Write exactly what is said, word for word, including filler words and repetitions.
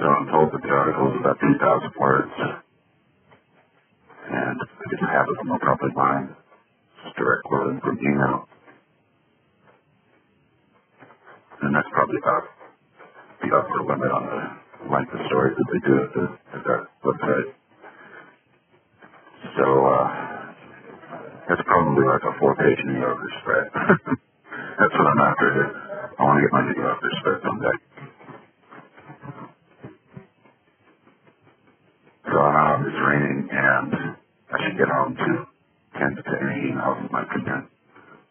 So I'm told that the article is about two thousand words. And if you have it, I'll probably mine. Just direct quoting from email. And that's probably about the upper limit on the length of stories that they do at, the, at that website. So, uh, that's probably like a four-page New Yorker spread. That's what I'm after. I want to get my New Yorker spread someday.